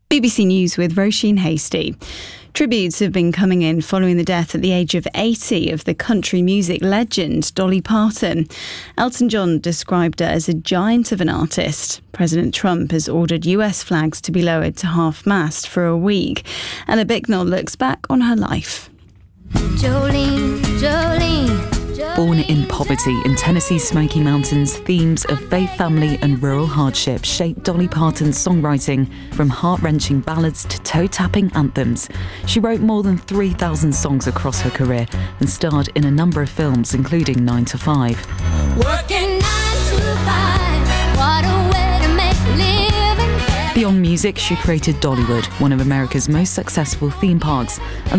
BBC News with Roisin Hasty. Tributes have been coming in following the death at the age of 80 of the country music legend Dolly Parton. Elton John described her as a giant of an artist. President Trump has ordered US flags to be lowered to half-mast for a week. Ella Bicknell looks back on her life. Jolene, Jolene. Born in poverty in Tennessee's Smoky Mountains, themes of faith, family and rural hardship shaped Dolly Parton's songwriting, from heart-wrenching ballads to toe-tapping anthems. She wrote more than 3,000 songs across her career and starred in a number of films, including 9 to 5. Working 9 to 5, what a way to make a living. Beyond music, she created Dollywood, one of America's most successful theme parks,